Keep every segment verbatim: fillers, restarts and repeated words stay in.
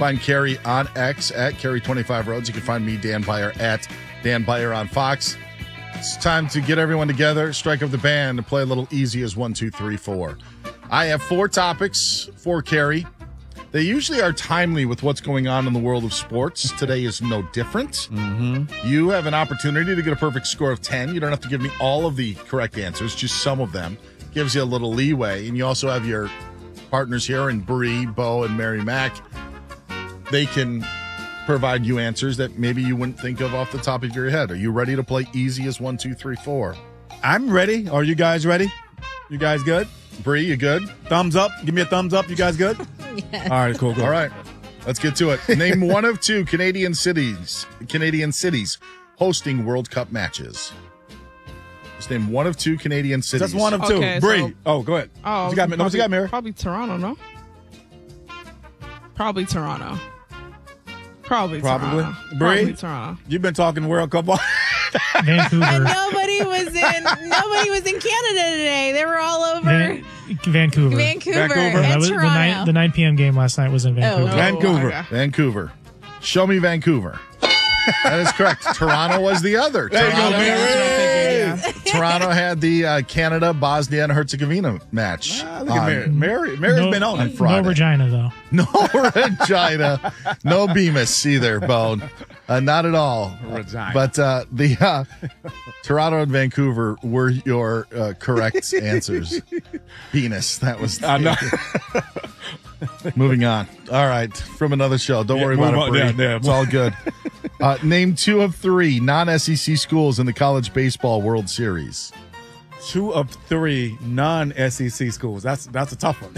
Find Carrie on X at Carrie twenty-five Roads. You can find me, Dan Byer, at Dan Byer on Fox. It's time to get everyone together, strike up the band, and play a little easy as one, two, three, four. I have four topics for Carrie. They usually are timely with what's going on in the world of sports. Today is no different. Mm-hmm. You have an opportunity to get a perfect score of ten. You don't have to give me all of the correct answers, just some of them. Gives you a little leeway. And you also have your partners here in Bree, Bo, and Mary Mac. They can provide you answers that maybe you wouldn't think of off the top of your head. Are you ready to play easy as one, two, three, four? I'm ready. Are you guys ready? You guys good? Bree, you good? Thumbs up. Give me a thumbs up. You guys good? Yes. All right, cool, cool. All right, let's get to it. Name one of two Canadian cities, Canadian cities hosting World Cup matches. Just name one of two Canadian cities. Just one of two. Okay, Bree. so- oh, go ahead. Oh, What you got, no, what you got, Mary? Probably Toronto, no? Probably Toronto. Probably, Probably. Toronto. Bree? Probably Toronto. You've been talking World Cup. And Vancouver. nobody was in nobody was in Canada today. They were all over Van- Vancouver. Vancouver, Vancouver. and That was the Toronto. nine the nine p.m. game last night was in Vancouver. Oh. Vancouver. okay. Vancouver. Show me Vancouver. That is correct. Toronto was the other. There you go, Toronto, Mary. That's what I'm thinking, yeah. Toronto had the uh, Canada, Bosnia, and Herzegovina match. Ah, look at on- Mary. Mary. Mary's no, been on on it. Friday. no Regina though. No Regina. No Bemis either, Bone. Uh, not at all. Regina. But uh, the uh, Toronto and Vancouver were your uh, correct answers. Penis. That was. I know. Moving on. All right. From another show. Don't Yeah, worry move about on. it, Bree. Yeah, yeah. It's all good. Uh, name two of three non-S E C schools in the College Baseball World Series. Two of three non-S E C schools. That's that's a tough one.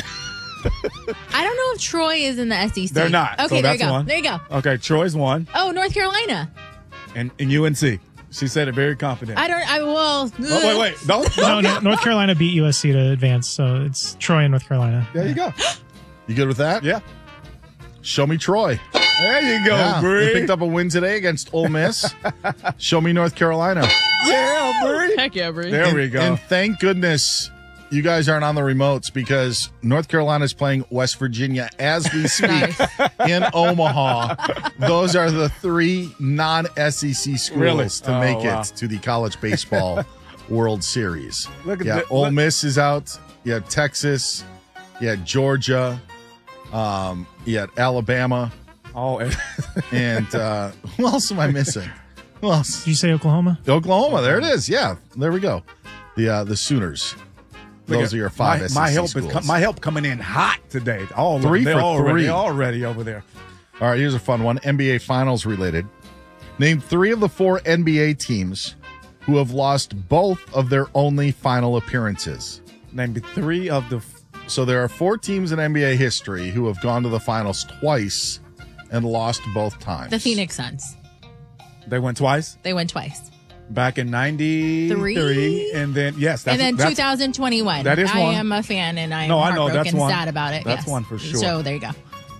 I don't know if Troy is in the S E C. They're not. Okay, so there that's you go. one. There you go. Okay, Troy's one, Oh, North Carolina. and, and U N C. She said it very confident. I don't. I will. Oh, wait, wait. Don't. No, don't. no, North Carolina beat U S C to advance, so it's Troy and North Carolina. There you go. You good with that? Yeah. Show me Troy. There you go, Yeah, Bree. they picked up a win today against Ole Miss. Show me North Carolina. Yeah, Bree. Heck yeah, Bree. There and, we go. And thank goodness you guys aren't on the remotes because North Carolina is playing West Virginia as we speak Nice. in Omaha. Those are the three non-S E C schools Really? to Oh, make wow. it to the College Baseball World Series. Look at yeah, the- Ole look- Miss is out. You had Texas. You had Georgia. Um, you had Alabama. Oh, and- And uh, who else am I missing? Who else? Did you say Oklahoma? Oklahoma. There it is. Yeah, there we go. The uh, the Sooners. look Those at- are your five My, S E C my help schools. is com- my help coming in hot today. All of Three them. They're for already, three. They're already over there. All right, here's a fun one. N B A Finals related. Name three of the four N B A teams who have lost both of their only final appearances. Name me three of the. F- So there are four teams in N B A history who have gone to the finals twice and lost both times. The Phoenix Suns. they went twice They went twice. back in ninety-three, Three? and then yes, that's, and then that's, twenty twenty-one. that is I one. am a fan, and I am No, I know, heartbroken that's one. sad about it. That's yes. one for sure. So there you go.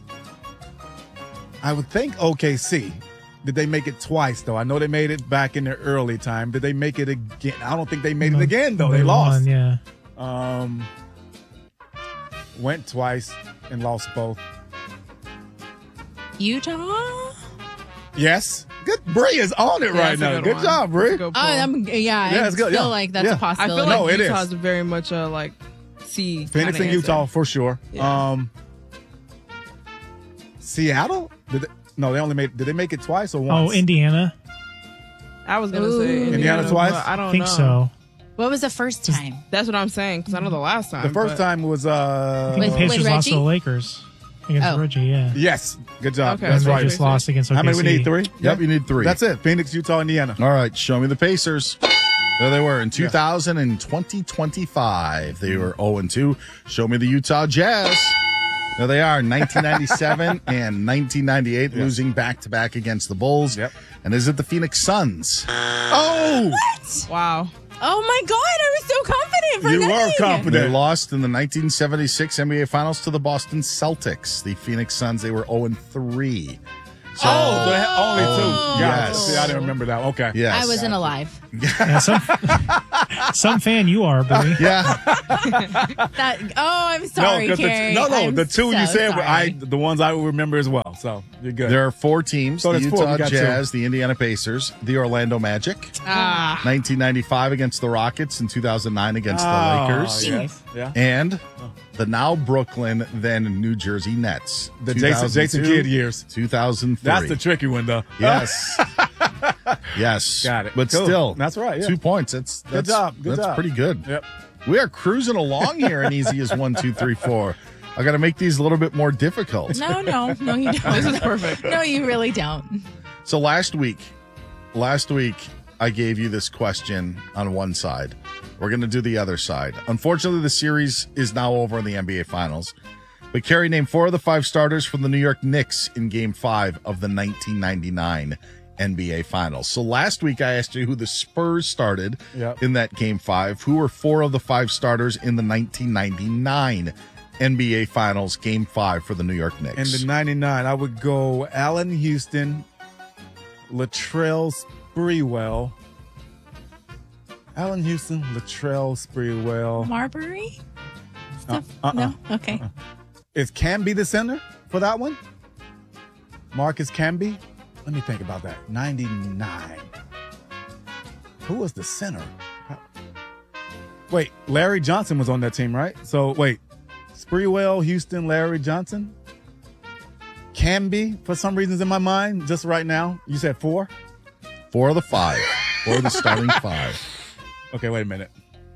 I would think O K C. Did they make it twice though? I know they made it back in their early time. Did they make it again? I don't think they made it again though. They, lost. won, yeah. Um, went twice and lost both. Utah. Yes, good. Bree is on it Yeah, right that's a now. good Good one. job, That's a Bree. good Oh, pull. I'm, yeah, Yeah, I it's good, feel yeah. like that's Yeah. a I possibility. feel like No, it is. Utah's very much a like C. Phoenix kinda and Utah answer. for sure. Yeah. Um, Seattle? Did they, no, they only made. Did they make it twice or once? Oh, Indiana. I was gonna Ooh. say Indiana Indiana, twice? but I don't I think know. so. What was the first time? That's what I'm saying because I know the last time. The first but- time was uh. I think With- the Pacers with lost to Reggie? the Lakers against Oh. Reggie, yeah. Yes, good job. Okay. That's And they right. just lost against O K C. How many we need? Three. Yep, you need three. That's it. Phoenix, Utah, Indiana. All right, show me the Pacers. There they were in two thousand and twenty twenty-five. They were oh and two. Show me the Utah Jazz. There they are, nineteen ninety-seven and nineteen ninety-eight, Yeah. losing back-to-back against the Bulls. Yep. And is it the Phoenix Suns? Oh, Wow. Oh my God! I was so confident for you nothing. were confident. They lost in the nineteen seventy-six N B A Finals to the Boston Celtics. The Phoenix Suns, they were oh and three. So, Oh, so they had only two. Oh. Got it. Yes. See, I didn't remember that. Okay. yes. I wasn't alive. Yeah, some Some fan you are, Bree. Yeah. That, oh, I'm sorry, no, 'cause the, Carrie. no, no, I'm the two you so said were I, sorry. the ones I will remember as well. So you're good. There are four teams: So the there's four. We Utah got two. Jazz, the Indiana Pacers, the Orlando Magic, Ah. nineteen ninety-five against the Rockets, and two thousand nine against Oh, the Lakers, Yes. Yeah. and the now Brooklyn, then New Jersey Nets. The Jason Jason two thousand two, Kidd years. two thousand three. That's the tricky one, though. Yes. Yes. Got it. But Cool. still, That's right, yeah. Two points. That's, that's job, good that's job. pretty good. Yep. We are cruising along here in easy as one, two, three, four. I got to make these a little bit more difficult. No, no, no, you don't. This is perfect. No, you really don't. So last week, last week I gave you this question on one side. We're going to do the other side. Unfortunately, the series is now over in the N B A Finals. But Carrie named four of the five starters from the New York Knicks in Game Five of the nineteen ninety-nine N B A Finals. So last week I asked you who the Spurs started Yep. in that Game Five. Who were four of the five starters in the nineteen ninety-nine N B A Finals Game Five for the New York Knicks? In the ninety-nine, I would go Allen Houston, Latrell Sprewell. Allen Houston, Latrell Sprewell. Marbury? Stuff? uh-uh. No? Okay. Is Camby the center for that one? Marcus Camby? Let me think about that. ninety-nine. Who was the center? Wait, Larry Johnson was on that team, right? So, wait. Sprewell, Houston, Larry Johnson? Camby, for some reasons in my mind, just right now. You said four? Four of the five. Four of the starting five. Okay, wait a minute.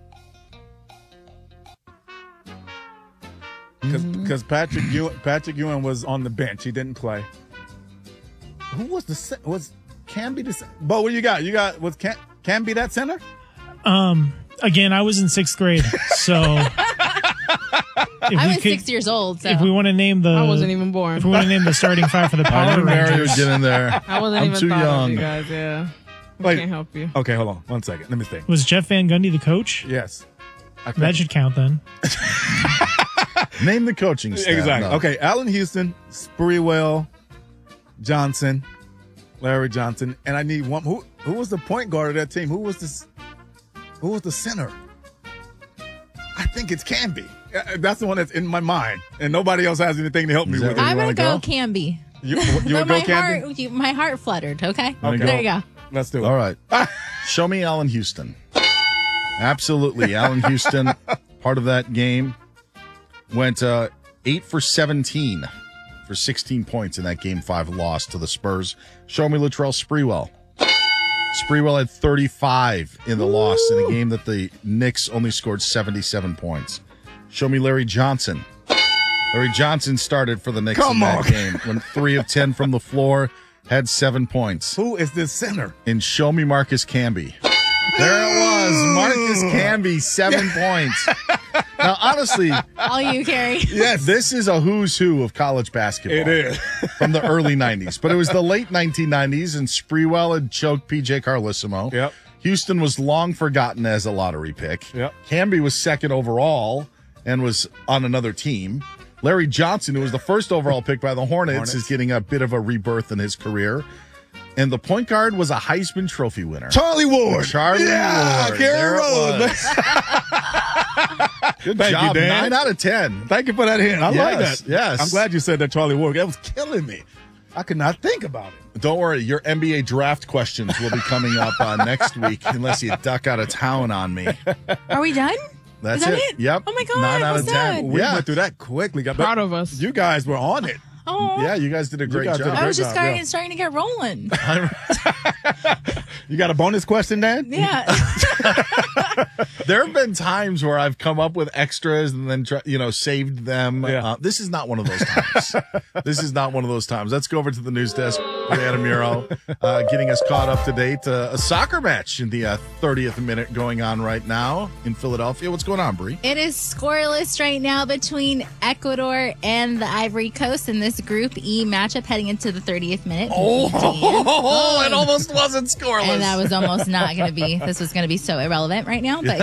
Because Patrick Ewing, Patrick Ewing was on the bench. He didn't play. Who was the ce- was Camby the center? Bo, what do you got? You got was Cam, Camby that center? Um, again, I was in sixth grade, so if I we was could, six years old, so. if we want to name the, I wasn't even born. if we want to name the starting five for the I Power knew Mary would Rangers, get in there. I wasn't I'm even too thought young. of you guys. Yeah. I Wait. can't help you. Okay, hold on one second. Let me think. was Jeff Van Gundy the coach? Yes. I That should count then. Name the coaching staff. Exactly. No. Okay, Allen Houston, Sprewell, Johnson, Larry Johnson, and I need one. Who who was the point guard of that team? Who was this? Who was the center? I think it's Camby. Uh, That's the one that's in my mind, and nobody else has anything to help me Is that with where it. I'm you going to wanna go Camby. You, you No, would go my Camby? heart, you- my heart fluttered, okay? Okay. There you go. Let's do it. All right. Show me Allen Houston. Absolutely. Allen Houston, part of that game, went uh, eight for seventeen for sixteen points in that Game five loss to the Spurs. Show me Latrell Sprewell. Sprewell had thirty-five in the loss in a game that the Knicks only scored seventy-seven points. Show me Larry Johnson. Larry Johnson started for the Knicks Come in that on. game. Went three of ten from the floor, had seven points. Who is this center? And show me Marcus Camby. There it was. Marcus Camby, seven points. Now, honestly, All you, Carrie. Yes. this is a who's who of college basketball. It is. From the early nineties. But it was the late nineteen nineties, and Sprewell had choked P J Carlissimo. Yep. Houston was long forgotten as a lottery pick. Yep. Camby was second overall and was on another team. Larry Johnson, who was the first overall pick by the Hornets, Hornets. is getting a bit of a rebirth in his career. And the point guard was a Heisman Trophy winner. Charlie Ward. Charlie yeah, Ward. Gary There it Rose. was. Good Thank you, job. Dan. Nine out of ten. Thank you for that hint. I like Yes, that. yes. I'm glad you said that Charlie Ward. That was killing me. I could not think about it. Don't worry, your N B A draft questions will be coming up uh, next week unless you duck out of town on me. Are we done? That's Is that it. it? Yep. Oh my God, Nine out of what's ten. that? We Yeah. went through that quickly. But Proud of us. You guys were on it. Oh, Yeah, you guys did a great guys did a job. I was great just job, starting, yeah. starting to get rolling. You got a bonus question, Dan? Yeah. There have been times where I've come up with extras and then, try, you know, saved them. Yeah. Uh, this is not one of those times. This is not one of those times. Let's go over to the news desk. Brianna Muro uh, getting us caught up to date. Uh, a soccer match in the uh, thirtieth minute going on right now in Philadelphia. What's going on, Bree? It is scoreless right now between Ecuador and the Ivory Coast in this Group E matchup heading into the thirtieth minute. Oh, it almost wasn't scoreless. And that was almost not going to be, this was going to be so irrelevant right now. But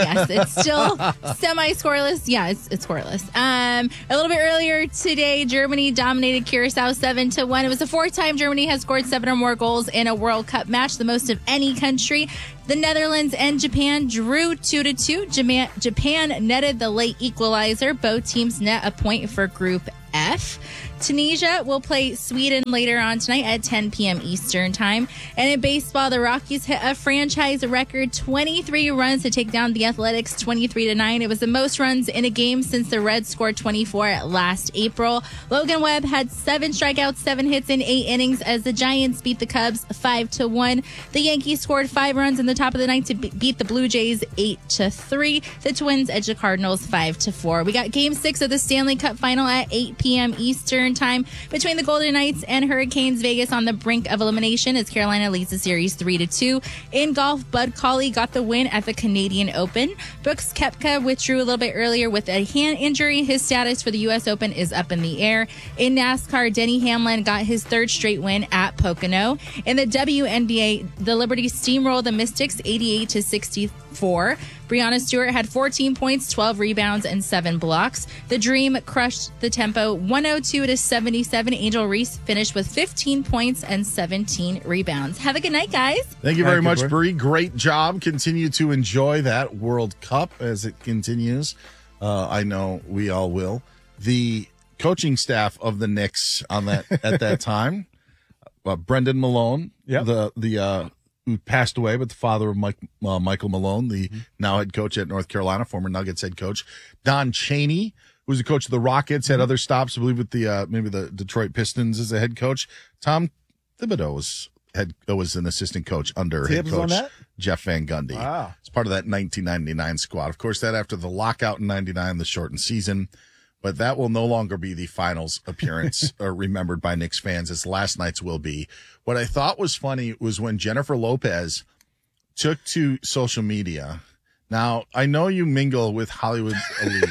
yes, it's still semi-scoreless. Yeah, it's it's scoreless. Um, a little bit earlier today, Germany dominated Curacao seven to one. It was the fourth time Germany has scored seven or more goals in a World Cup match, the most of any country. The Netherlands and Japan drew two to two. Japan, Japan netted the late equalizer. Both teams net a point for Group F. Tunisia will play Sweden later on tonight at ten p.m. Eastern time. And in baseball, the Rockies hit a franchise record twenty-three runs to take down the Athletics twenty-three to nine. It was the most runs in a game since the Reds scored twenty-four last April. Logan Webb had seven strikeouts, seven hits in eight innings as the Giants beat the Cubs five to one. The Yankees scored five runs in the top of the ninth to beat the Blue Jays eight to three. The Twins edged the Cardinals five to four. We got game six of the Stanley Cup final at eight p.m. Eastern time between the Golden Knights and Hurricanes. Vegas on the brink of elimination as Carolina leads the series three to two. In golf, Bud Cauley got the win at the Canadian Open. Brooks Koepka withdrew a little bit earlier with a hand injury. His status for the U S Open is up in the air. In NASCAR, Denny Hamlin got his third straight win at Pocono. In the W N B A, the Liberty steamrolled the Mystics eighty-eight to sixty-four. Breanna Stewart had fourteen points, twelve rebounds, and seven blocks. The Dream crushed the Tempo one oh two to seventy-seven. Angel Reese finished with fifteen points and seventeen rebounds. Have a good night, guys. Thank you very Thank you, much, Bree. Bree. Great job. Continue to enjoy that World Cup as it continues. Uh, I know we all will. The coaching staff of the Knicks on that at that time, uh, Brendan Malone, Yep. the the uh, who passed away, but the father of Mike, uh, Michael Malone, the mm-hmm. now head coach at North Carolina, former Nuggets head coach. Don Chaney, who was the coach of the Rockets, had mm-hmm. other stops, I believe, with the uh, maybe the Detroit Pistons as a head coach. Tom Thibodeau was head was an assistant coach under Tibbs head on coach that? Jeff Van Gundy. Wow. It's part of that nineteen ninety-nine squad. Of course, that after the lockout in ninety-nine, the shortened season. But that will no longer be the finals appearance or remembered by Knicks fans as last night's will be. What I thought was funny was when Jennifer Lopez took to social media. Now, I know you mingle with Hollywood elite.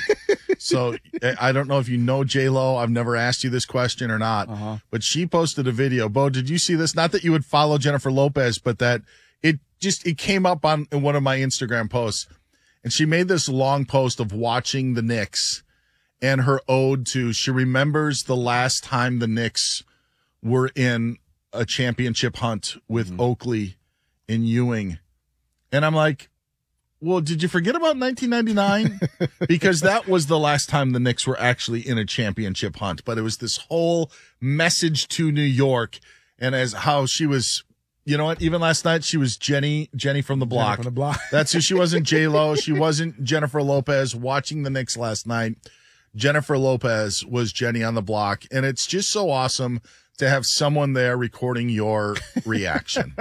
So I don't know if you know J-Lo. I've never asked you this question or not. Uh-huh. But she posted a video. Bo, did you see this? Not that you would follow Jennifer Lopez, but that it just it came up on in one of my Instagram posts. And she made this long post of watching the Knicks. And her ode to, she remembers the last time the Knicks were in a championship hunt with mm-hmm. Oakley and Ewing. And I'm like, well, did you forget about nineteen ninety-nine? Because that was the last time the Knicks were actually in a championship hunt. But it was this whole message to New York and as how she was, you know what, even last night she was Jenny, Jenny from the block. Jenny from the block. That's who she wasn't J-Lo. She wasn't Jennifer Lopez watching the Knicks last night. Jennifer Lopez was Jenny on the block, and it's just so awesome to have someone there recording your reaction.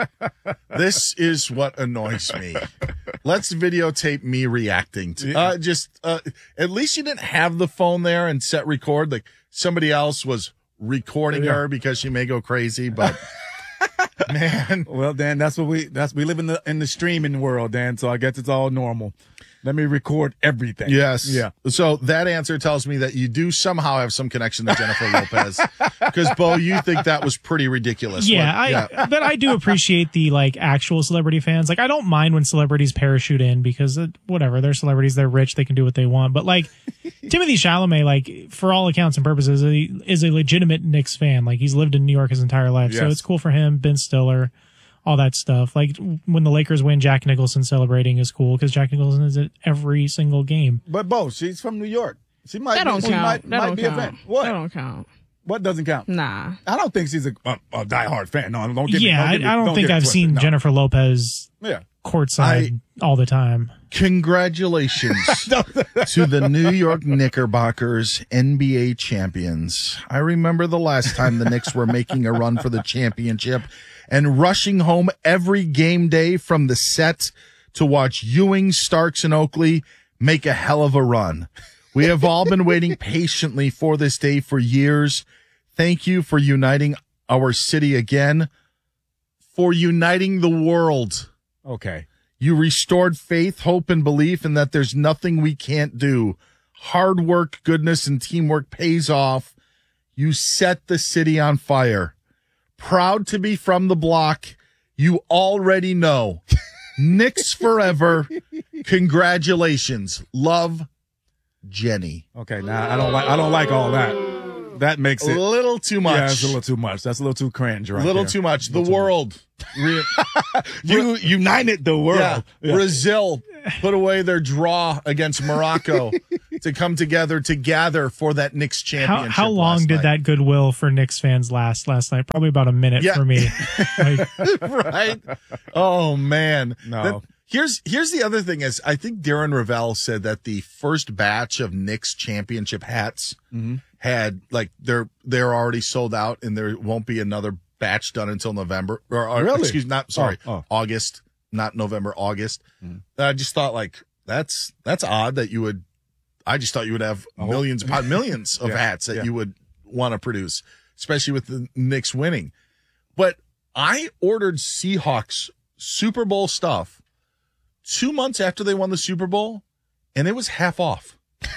This is what annoys me. Let's videotape me reacting to uh, just uh, at least you didn't have the phone there and set record. Like somebody else was recording yeah. her because she may go crazy, but man. Well, Dan, that's what we that's we live in the in the streaming world, Dan, so I guess it's all normal. Let me record everything. Yes. Yeah. So that answer tells me that you do somehow have some connection to Jennifer Lopez. Because, Bo, you think that was pretty ridiculous. Yeah, What- I, yeah. but I do appreciate the like actual celebrity fans. Like, I don't mind when celebrities parachute in because uh, whatever, they're celebrities, they're rich, they can do what they want. But like Timothy Chalamet, like for all accounts and purposes, is a legitimate Knicks fan. Like he's lived in New York his entire life, so Yes. it's cool for him. Ben Stiller. All that stuff. Like when the Lakers win, Jack Nicholson celebrating is cool because Jack Nicholson is at every single game. But Bo, she's from New York. She might That be, don't she count. might, that might don't be count. a fan. What? That don't count. What doesn't count? Nah. I don't think she's a, a, a diehard fan. No, don't get me. Yeah, don't I, get me, I don't, don't think get it I've twisted. seen No. Jennifer Lopez Yeah. courtside all the time. Congratulations to the New York Knickerbockers, N B A champions. I remember the last time the Knicks were making a run for the championship and rushing home every game day from the set to watch Ewing, Starks, and Oakley make a hell of a run. We have all been waiting patiently for this day for years. Thank you for uniting our city again, for uniting the world. Okay. You restored faith, hope, and belief in that there's nothing we can't do. Hard work, goodness, and teamwork pays off. You set the city on fire. Proud to be from the block. You already know. Knicks forever. Congratulations. Love, Jenny. Okay, now I don't like I don't like all that. That makes A it little too much. Yeah, it's a little too much. That's a little too cringe, right? A little there. too much. The Little too world. Re- You united the world. Yeah. Yeah. Brazil put away their draw against Morocco to come together to gather for that Knicks How, championship. how long last did night. that goodwill for Knicks fans last last night? Probably about a minute Yeah. for me. Like, Right? Oh man. No. That- here's here's the other thing is I think Darren Ravel said that the first batch of Knicks championship hats Mm-hmm. had like they're they're already sold out and there won't be another batch done until November or, or Really? excuse not sorry Oh, oh. August, not November, August. Mhm. I just thought like that's that's odd that you would I just thought you would have Oh. millions upon millions of Yeah, hats that yeah. you would want to produce, especially with the Knicks winning. But I ordered Seahawks Super Bowl stuff two months after they won the Super Bowl, and it was half off.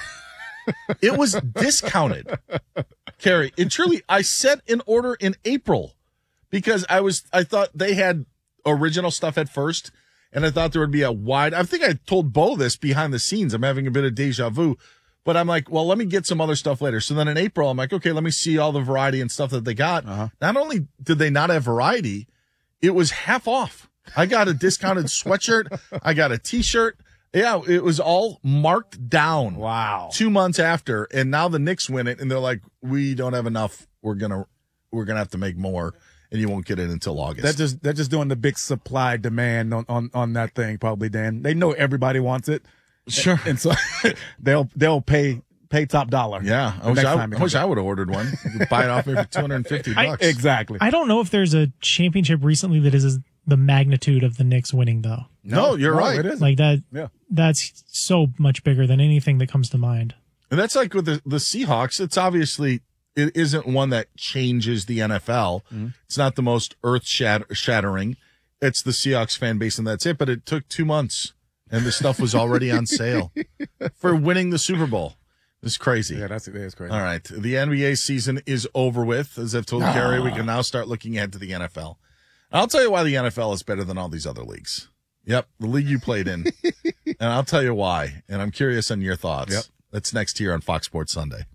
It was discounted, Carrie. And truly, I set an order in April because I was I thought they had original stuff at first, and I thought there would be a wide. I think I told Bo this behind the scenes. I'm having a bit of deja vu, but I'm like, well, let me get some other stuff later. So then in April, I'm like, okay, let me see all the variety and stuff that they got. Uh-huh. Not only did they not have variety, it was half off. I got a discounted sweatshirt. I got a T-shirt. Yeah, it was all marked down. Wow. Two months after, and now the Knicks win it, and they're like, "We don't have enough. We're gonna, we're gonna have to make more, and you won't get it until August." They're just they're just doing the big supply demand on, on, on that thing, probably, Dan. They know everybody wants it. Sure. And so they'll they'll pay pay top dollar. yeah, I the wish next I, time it I wish comes I would have ordered one. You could buy it off me for two hundred and fifty I- bucks. Exactly. I don't know if there's a championship recently that is the magnitude of the Knicks winning, though. No, you're no, right. It is. Like that. Yeah. That's so much bigger than anything that comes to mind. And that's like with the, the Seahawks. It's obviously, it isn't one that changes the N F L. Mm-hmm. It's not the most earth shatter- shattering. It's the Seahawks fan base and that's it. But it took two months and the stuff was already on sale for winning the Super Bowl. It's crazy. Yeah, that's it is crazy. All right. The N B A season is over with. As I've told Carrie, we can now start looking ahead to the N F L. I'll tell you why the N F L is better than all these other leagues. Yep, the league you played in. And I'll tell you why. And I'm curious on your thoughts. Yep. That's next here on Fox Sports Sunday.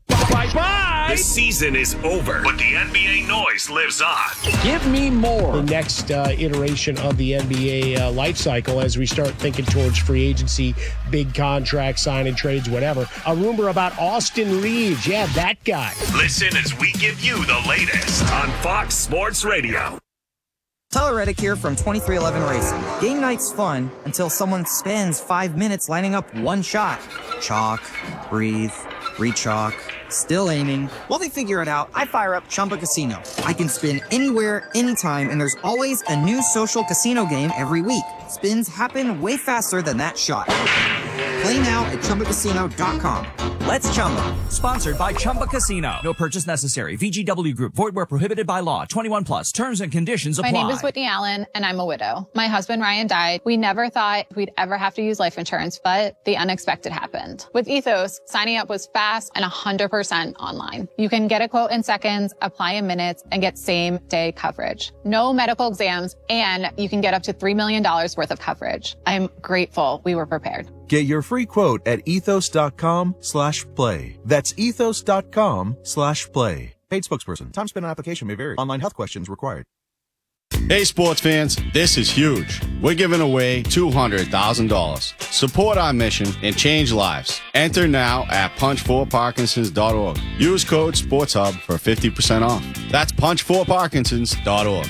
The season is over, but the N B A noise lives on. Give me more. The next uh, iteration of the N B A uh, life cycle as we start thinking towards free agency, big contracts, signing trades, whatever. A rumor about Austin Reeves. Yeah, that guy. Listen as we give you the latest on Fox Sports Radio. Tyler Reddick here from twenty-three eleven Racing. Game night's fun until someone spends five minutes lining up one shot. Chalk, breathe, re-chalk, still aiming. While they figure it out, I fire up Chumba Casino. I can spin anywhere, anytime, and there's always a new social casino game every week. Spins happen way faster than that shot. Play now at Chumba Casino dot com. Let's Chumba. Sponsored by Chumba Casino. No purchase necessary. V G W Group. Void where prohibited by law. twenty-one plus. Terms and conditions apply. My name is Whitney Allen, and I'm a widow. My husband, Ryan, died. We never thought we'd ever have to use life insurance, but the unexpected happened. With Ethos, signing up was fast and one hundred percent online. You can get a quote in seconds, apply in minutes, and get same-day coverage. No medical exams, and you can get up to three million dollars worth of coverage. I'm grateful we were prepared. Get your free quote at ethos.com slash play. That's ethos.com slash play. Paid spokesperson. Time spent on application may vary. Online health questions required. Hey, sports fans, this is huge. We're giving away two hundred thousand dollars. Support our mission and change lives. Enter now at punch four parkinsons dot org. Use code SPORTSHUB for fifty percent off. That's punch four parkinsons dot org.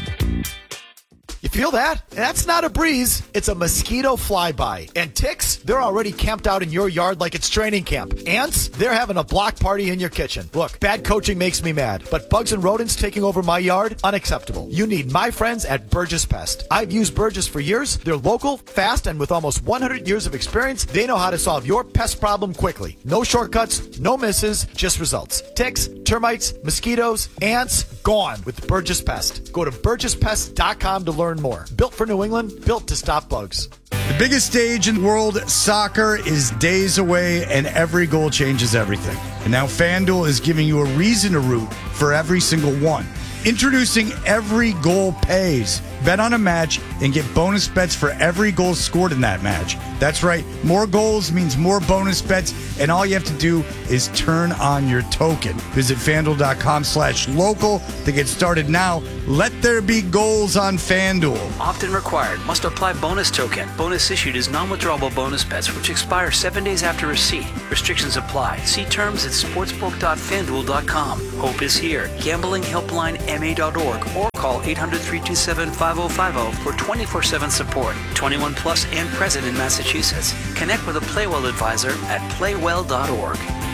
You feel that? That's not a breeze. It's a mosquito flyby. And ticks, they're already camped out in your yard like it's training camp. Ants, they're having a block party in your kitchen. Look, bad coaching makes me mad, but bugs and rodents taking over my yard, unacceptable. You need my friends at Burgess Pest. I've used Burgess for years. They're local, fast, and with almost one hundred years of experience, they know how to solve your pest problem quickly. No shortcuts, no misses, just results. Ticks, termites, mosquitoes, ants, gone with Burgess Pest. Go to burgess pest dot com to learn more. Built for New England, built to stop bugs. The biggest stage in world soccer is days away, and every goal changes everything. And now FanDuel is giving you a reason to root for every single one. Introducing Every Goal Pays, Bet on a match and get bonus bets for every goal scored in that match. That's right. More goals means more bonus bets, and all you have to do is turn on your token. Visit FanDuel.com slash local to get started now. Let there be goals on FanDuel. Often required. Must apply bonus token. Bonus issued is non-withdrawable bonus bets, which expire seven days after receipt. Restrictions apply. See terms at sportsbook dot fan duel dot com. Hope is here. Gambling Helpline M A dot org or call eight hundred, three two seven, five oh five oh for twenty-four seven support. twenty-one plus and present in Massachusetts. Connect with a Playwell advisor at playwell dot org.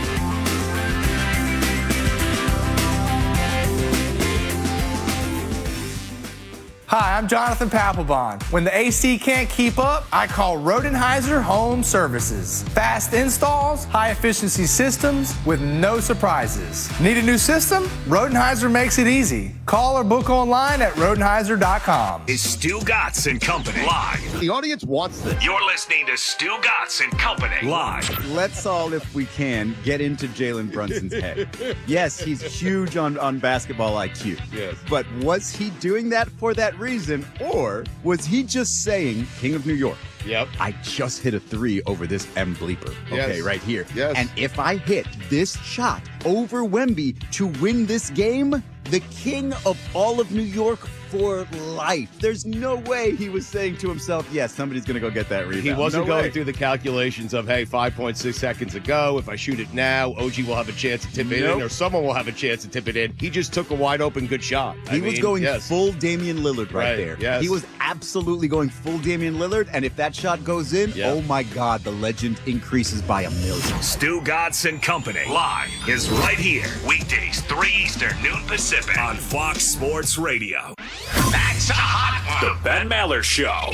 Hi, I'm Jonathan Papelbon. When the A C can't keep up, I call Rodenheiser Home Services. Fast installs, high-efficiency systems with no surprises. Need a new system? Rodenheiser makes it easy. Call or book online at rodenheiser dot com. Is Stu Gatz and Company live? The audience wants this. You're listening to Stu Gatz and Company live. Let's all, if we can, get into Jalen Brunson's head. Yes, he's huge on, on basketball I Q. Yes. But was he doing that for that reason, or was he just saying, King of New York? Yep. I just hit a three over this M bleeper. Okay, Yes. right here. Yes. And if I hit this shot over Wemby to win this game, the king of all of New York for life. There's no way he was saying to himself, yes, somebody's going to go get that rebound. He wasn't No going way. through the calculations of, hey, five point six seconds ago, if I shoot it now, O G will have a chance to tip it Nope. in, or someone will have a chance to tip it in. He just took a wide open good shot. He I was mean, going yes. full Damian Lillard right, Right, there. yes. He was absolutely going full Damian Lillard, and if that shot goes in, Yep. oh my God, the legend increases by a million. Stu Gatz and Company live is right here. Weekdays, three Eastern, noon Pacific on Fox Sports Radio. That's a hot one. The Ben Maller Show.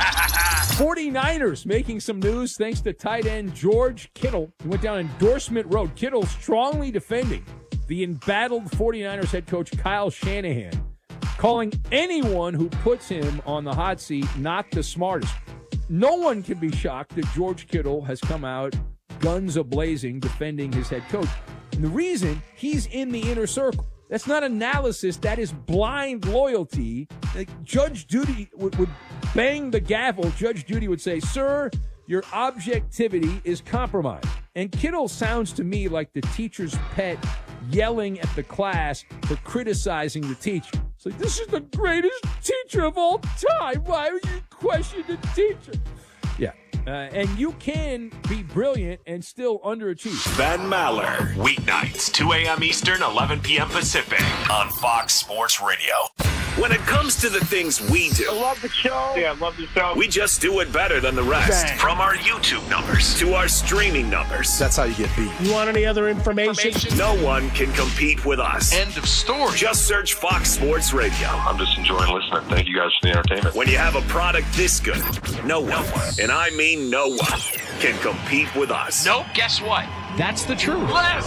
forty-niners making some news thanks to tight end George Kittle. He went down Endorsement Road. Kittle strongly defending the embattled forty-niners head coach Kyle Shanahan, calling anyone who puts him on the hot seat not the smartest. No one can be shocked that George Kittle has come out guns a-blazing defending his head coach. And the reason, he's in the inner circle. That's not analysis. That is blind loyalty. Like Judge Judy would, would bang the gavel. Judge Judy would say, sir, your objectivity is compromised. And Kittle sounds to me like the teacher's pet yelling at the class for criticizing the teacher. It's like, this is the greatest teacher of all time. Why would you question the teacher? Yeah. Uh, and you can be brilliant and still underachieve. Ben Maller, weeknights, two a.m. Eastern, eleven p.m. Pacific on Fox Sports Radio. When it comes to the things we do, I love the show. Yeah, I love the show. we just do it better than the rest. Bang. From our YouTube numbers to our streaming numbers. That's how you get beat. You want any other information? No one can compete with us. End of story. Just search Fox Sports Radio. I'm just enjoying listening. Thank you guys for the entertainment. When you have a product this good, no one, and I mean no one, can compete with us. Nope, guess what? That's the truth. Let's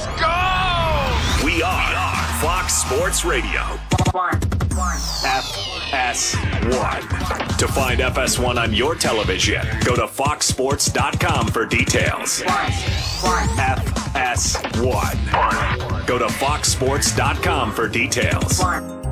go! We are Fox Sports Radio. F S one. To find F S one on your television, go to fox sports dot com for details. F S one. Go to fox sports dot com for details.